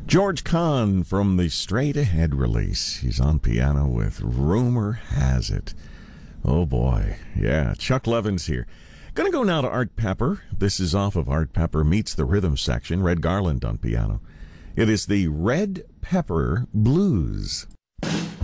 George Kahn from the Straight Ahead release. He's on piano with Rumor Has It. Oh boy. Yeah, Chuck Levin's here. Gonna go now to Art Pepper. This is off of Art Pepper Meets the Rhythm section. Red Garland on piano. It is the Red Pepper Blues.